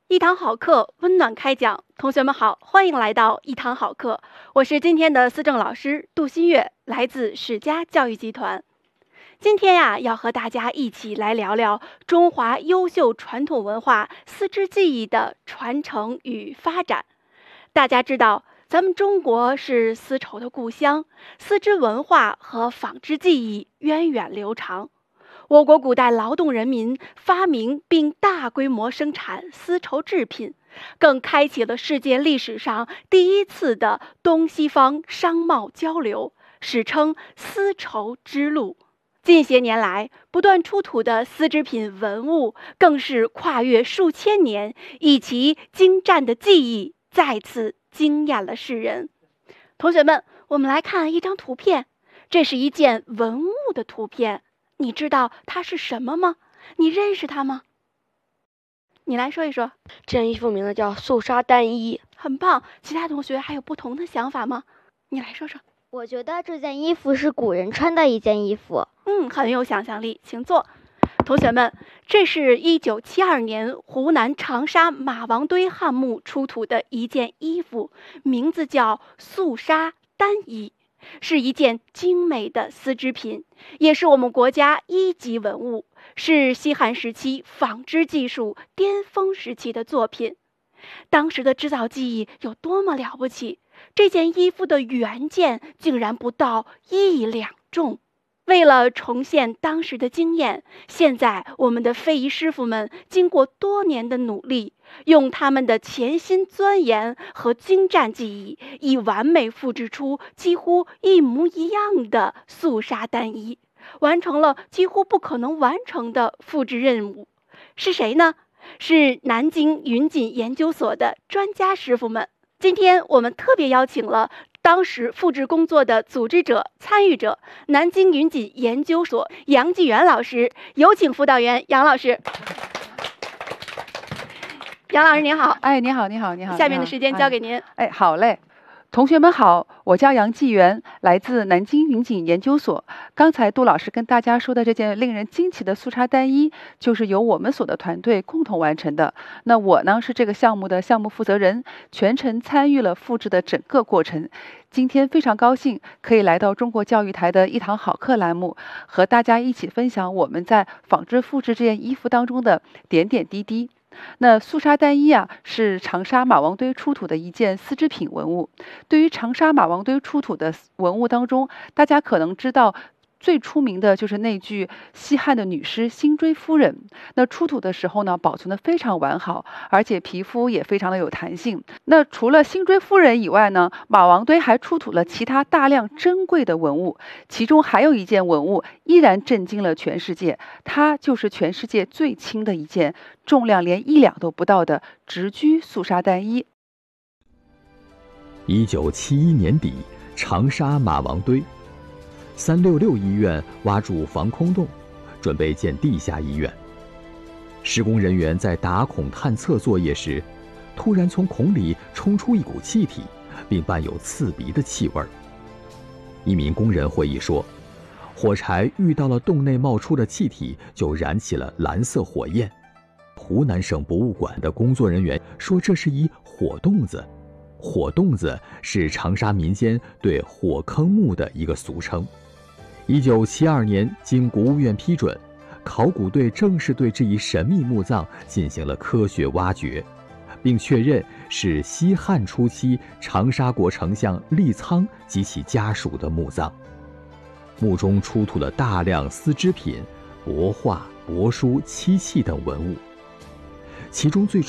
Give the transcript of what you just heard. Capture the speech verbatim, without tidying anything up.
一堂好课，温暖开讲。同学们好，欢迎来到一堂好课。我是今天的思政老师杜新月，来自史家教育集团。今天呀，要和大家一起来聊聊中华优秀传统文化丝织技艺的传承与发展。大家知道，咱们中国是丝绸的故乡，丝织文化和纺织技艺源远流长。我国古代劳动人民发明并大规模生产丝绸制品，更开启了世界历史上第一次的东西方商贸交流，史称丝绸之路。近些年来，不断出土的丝织品文物更是跨越数千年，以其精湛的技艺再次惊艳了世人。同学们，我们来看一张图片，这是一件文物的图片。你知道它是什么吗？你认识它吗？你来说一说。 这件衣服名字叫素纱单衣。 很棒，其他同学还有不同的想法吗？你来说说。 我觉得这件衣服是古人穿的一件衣服。 嗯，很有想象力，请坐。同学们，这是一九七二年湖南长沙马王堆汉墓出土的一件衣服，名字叫素纱单衣。是一件精美的丝织品，也是我们国家一级文物，是西汉时期纺织技术巅峰时期的作品。当时的制造技艺有多么了不起，这件衣服的原件竟然不到一两重。为了重现当时的经验，现在我们的非遗师傅们经过多年的努力，用他们的潜心钻研和精湛技艺，以完美复制出几乎一模一样的素纱单衣，完成了几乎不可能完成的复制任务。是谁呢？是南京云锦研究所的专家师傅们。今天我们特别邀请了当时复制工作的组织者、参与者，南京云锦研究所杨继元老师，有请辅导员杨老师。杨老师您好。 哎，你好，你好，你好。 下面的时间交给您。 哎，哎好嘞。同学们好，我叫杨继元，来自南京云锦研究所。刚才杜老师跟大家说的这件令人惊奇的素纱单衣，就是由我们所的团队共同完成的。那我呢是这个项目的项目负责人，全程参与了复制的整个过程。今天非常高兴可以来到中国教育台的一堂好课栏目，和大家一起分享我们在纺织复制这件衣服当中的点点滴滴。那素纱单衣啊，是长沙马王堆出土的一件丝织品文物。对于长沙马王堆出土的文物当中，大家可能知道最出名的就是那具西汉的女尸辛追夫人。那出土的时候呢，保存的非常完好，而且皮肤也非常的有弹性。那除了辛追夫人以外呢，马王堆还出土了其他大量珍贵的文物，其中还有一件文物依然震惊了全世界，它就是全世界最轻的一件，重量连一两都不到的直居素纱单衣。 一九七一年底，长沙马王堆三六六医院挖筑防空洞，准备建地下医院。施工人员在打孔探测作业时，突然从孔里冲出一股气体，并伴有刺鼻的气味。一名工人回忆说，火柴遇到了洞内冒出的气体，就燃起了蓝色火焰。湖南省博物馆的工作人员说，这是一火洞子。火洞子是长沙民间对火坑墓的一个俗称。一九七二年，经国务院批准，考古队正式对这一神秘墓葬进行了科学挖掘，并确认是西汉初期长沙国丞相利苍及其家属的墓葬。墓中出土了大量丝织品、帛画、帛书、漆器等文物，其中最